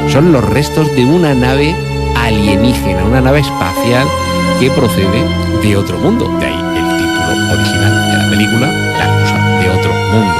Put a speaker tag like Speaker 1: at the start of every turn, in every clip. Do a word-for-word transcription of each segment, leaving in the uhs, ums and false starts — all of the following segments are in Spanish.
Speaker 1: son los restos de una nave alienígena, una nave espacial que procede de otro mundo. De ahí el título original de la película, La cosa de otro mundo.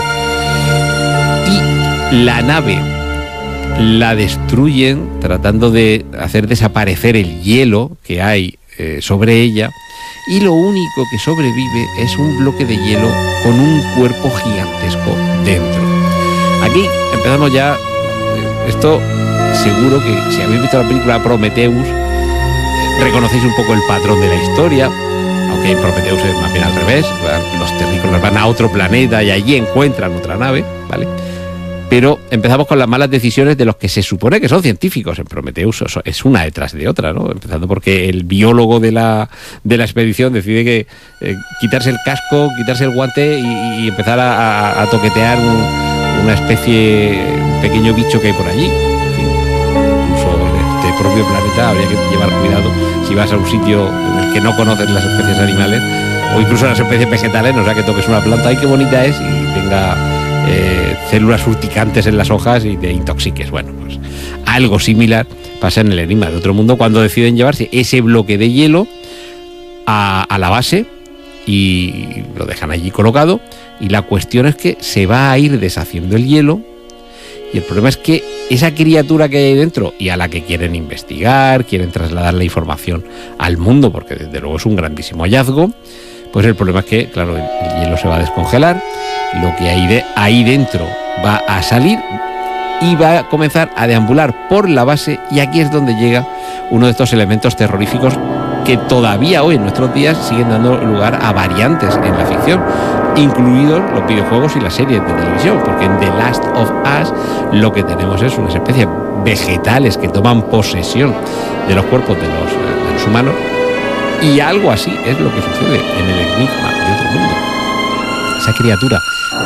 Speaker 1: Y la nave la destruyen tratando de hacer desaparecer el hielo que hay eh, sobre ella, y lo único que sobrevive es un bloque de hielo con un cuerpo gigantesco dentro. Aquí empezamos ya, eh, esto seguro que si habéis visto la película Prometheus, eh, reconocéis un poco el patrón de la historia, aunque en Prometheus es más bien al revés, los terrícolas van a otro planeta y allí encuentran otra nave, ¿vale? Pero empezamos con las malas decisiones de los que se supone que son científicos en Prometheus. Es una detrás de otra, ¿no? Empezando porque el biólogo de la, de la expedición decide que eh, quitarse el casco, quitarse el guante y, y empezar a, a, a toquetear un, una especie, un pequeño bicho que hay por allí. En fin, incluso en este propio planeta habría que llevar cuidado si vas a un sitio en el que no conoces las especies animales o incluso las especies vegetales, no sea que toques una planta, ¡ay, qué bonita es! Y tenga Eh, células urticantes en las hojas y te intoxiques. Bueno, pues algo similar pasa en el Enigma de otro mundo cuando deciden llevarse ese bloque de hielo a, a la base y lo dejan allí colocado, y la cuestión es que se va a ir deshaciendo el hielo, y el problema es que esa criatura que hay dentro y a la que quieren investigar, quieren trasladar la información al mundo, porque desde luego es un grandísimo hallazgo, pues el problema es que, claro, el, el hielo se va a descongelar, lo que hay de ahí dentro va a salir y va a comenzar a deambular por la base, y aquí es donde llega uno de estos elementos terroríficos que todavía hoy en nuestros días siguen dando lugar a variantes en la ficción, incluidos los videojuegos y las series de televisión, porque en The Last of Us lo que tenemos es unas especies vegetales que toman posesión de los cuerpos de los, de los humanos, y algo así es lo que sucede en el Enigma de otro mundo. Esa criatura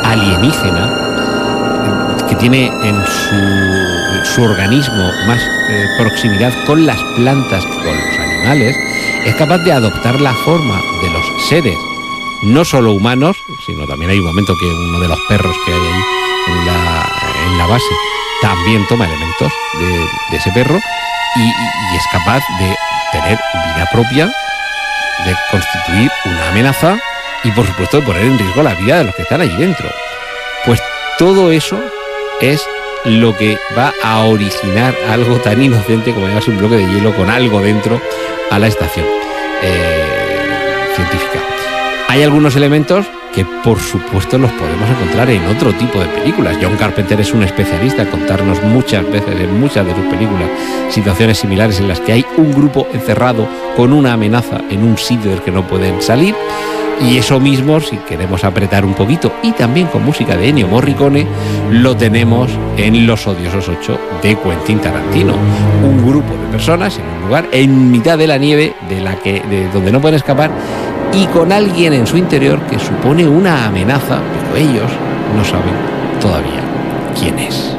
Speaker 1: alienígena que tiene en su, su organismo más eh, proximidad con las plantas que con los animales, es capaz de adoptar la forma de los seres, no solo humanos, sino también hay un momento que uno de los perros que hay ahí en la, en la base también toma elementos de, de ese perro, y, y, y es capaz de tener vida propia, de constituir una amenaza y por supuesto de poner en riesgo la vida de los que están allí dentro. Pues todo eso es lo que va a originar algo tan inocente como llevarse un bloque de hielo con algo dentro a la estación eh, científica. Hay algunos elementos que por supuesto los podemos encontrar en otro tipo de películas. John Carpenter es un especialista en contarnos muchas veces en muchas de sus películas situaciones similares en las que hay un grupo encerrado con una amenaza en un sitio del que no pueden salir. Y eso mismo, si queremos apretar un poquito, y también con música de Ennio Morricone, lo tenemos en Los Odiosos ocho de Quentin Tarantino. Un grupo de personas en un lugar en mitad de la nieve, de la que, de donde no pueden escapar, y con alguien en su interior que supone una amenaza, pero ellos no saben todavía quién es.